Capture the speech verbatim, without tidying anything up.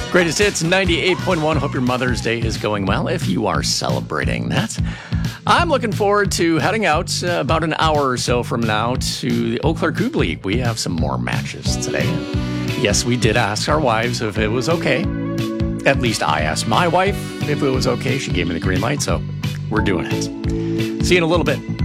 Greatest Hits ninety-eight point one. Hope your Mother's Day is going well if you are celebrating that. I'm looking forward to heading out uh, about an hour or so from now to the Eau Claire Coupe League. We have some more matches today. Yes, we did ask our wives if it was okay. At least I asked my wife if it was okay. She gave me the green light, so we're doing it. See you in a little bit.